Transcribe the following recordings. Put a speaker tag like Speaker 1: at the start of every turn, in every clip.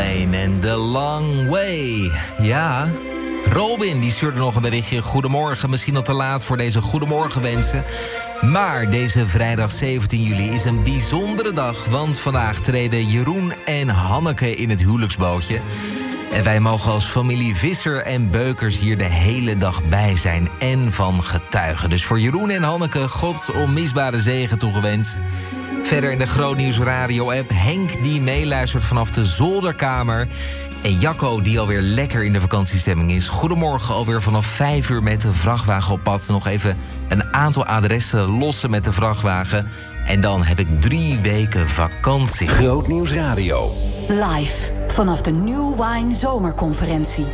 Speaker 1: Wayne en The Long Way. Ja, Robin die stuurde nog een berichtje. Goedemorgen, misschien al te laat voor deze goedemorgenwensen. Maar deze vrijdag 17 juli is een bijzondere dag. Want vandaag treden Jeroen en Hanneke in het huwelijksbootje. En wij mogen als familie Visser en Beukers hier de hele dag bij zijn en van getuigen. Dus voor Jeroen en Hanneke Gods onmisbare zegen toegewenst. Verder in de Grootnieuws Radio app Henk die meeluistert vanaf de zolderkamer. En Jacco die alweer lekker in de vakantiestemming is. Goedemorgen, alweer vanaf 5 uur met de vrachtwagen op pad. Nog even een aantal adressen lossen met de vrachtwagen. En dan heb ik 3 weken vakantie.
Speaker 2: Grootnieuws Radio.
Speaker 3: Live vanaf de New Wine Zomerconferentie.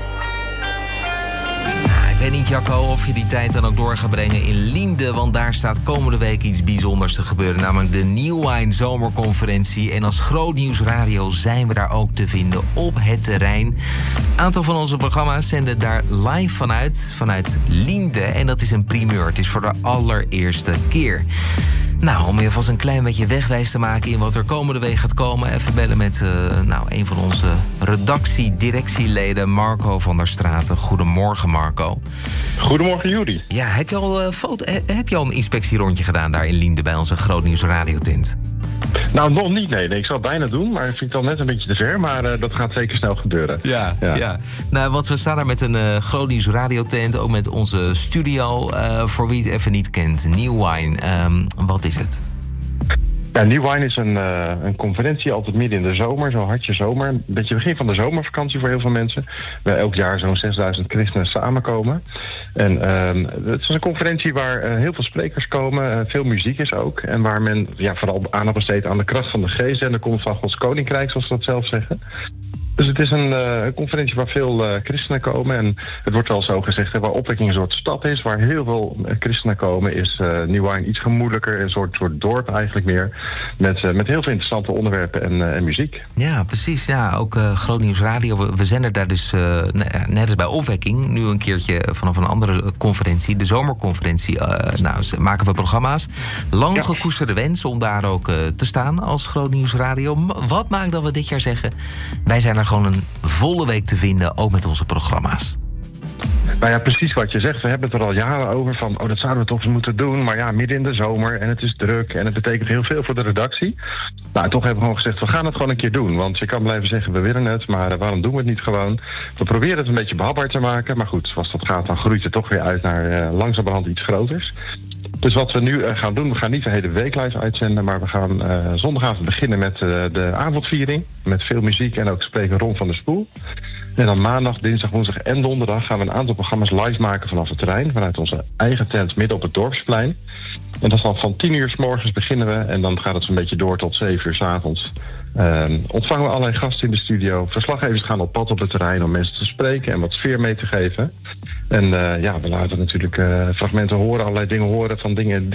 Speaker 1: Ik weet niet, Jacco, of je die tijd dan ook door gaat brengen in Liende. Want daar staat komende week iets bijzonders te gebeuren. Namelijk de New Wine Zomerconferentie. En als Grootnieuws Radio zijn we daar ook te vinden op het terrein. Een aantal van onze programma's zenden daar live vanuit Liende. En dat is een primeur. Het is voor de allereerste keer. Nou, om je vast een klein beetje wegwijs te maken in wat er komende week gaat komen. Even bellen met een van onze directieleden, Marco van der Straten. Goedemorgen, Marco.
Speaker 4: Goedemorgen, Juri.
Speaker 1: Ja, heb je al een inspectierondje gedaan daar in Liende bij onze Grootnieuws radiotent?
Speaker 4: Nou, nog niet, nee. Ik zal het bijna doen, maar ik vind het al net een beetje te ver. Maar dat gaat zeker snel gebeuren.
Speaker 1: Ja. Nou, want we staan daar met een Grootnieuws radiotent, ook met onze studio. Voor wie het even niet kent, New Wine, wat is het?
Speaker 4: Ja, New Wine is een conferentie altijd midden in de zomer, zo hartje zomer. Een beetje begin van de zomervakantie voor heel veel mensen. Waar elk jaar zo'n 6000 christenen samenkomen. En het is een conferentie waar heel veel sprekers komen, veel muziek is ook. En waar men vooral aandacht besteedt aan de kracht van de geest en de komst van Gods Koninkrijk, zoals ze dat zelf zeggen. Dus het is een conferentie waar veel christenen komen. En het wordt wel zo gezegd, waar opwekking een soort stad is, waar heel veel christenen komen, is New Wine iets gemoedelijker. Een soort dorp eigenlijk meer. Met heel veel interessante onderwerpen en muziek. Ja, precies. Ja, ook Grootnieuws Radio. We zenden daar dus, net als bij opwekking, nu een keertje vanaf een andere conferentie, de zomerconferentie, maken we programma's. Lang gekoesterde wens om daar ook te staan als Grootnieuws Radio. Wat maakt dat we dit jaar zeggen, wij zijn er gewoon een volle week te vinden, ook met onze programma's. Nou ja, precies wat je zegt. We hebben het er al jaren over van, dat zouden we toch eens moeten doen. Maar ja, midden in de zomer en het is druk en het betekent heel veel voor de redactie. Nou, toch hebben we gewoon gezegd, we gaan het gewoon een keer doen. Want je kan blijven zeggen, we willen het, maar waarom doen we het niet gewoon? We proberen het een beetje behapbaar te maken. Maar goed, zoals dat gaat, dan groeit het toch weer uit naar langzamerhand iets groters. Dus wat we nu gaan doen, we gaan niet de hele week live uitzenden, maar we gaan zondagavond beginnen met de avondviering. Met veel muziek en ook spreken Ron van der Spoel. En dan maandag, dinsdag, woensdag en donderdag gaan we een aantal programma's live maken vanaf het terrein. Vanuit onze eigen tent midden op het Dorpsplein. En dat is dan van 10 uur 's morgens beginnen we. En dan gaat het zo'n beetje door tot 7 uur 's avonds. Ontvangen we allerlei gasten in de studio. Verslaggevers gaan op pad op het terrein om mensen te spreken en wat sfeer mee te geven. En we laten natuurlijk fragmenten horen, allerlei dingen horen van dingen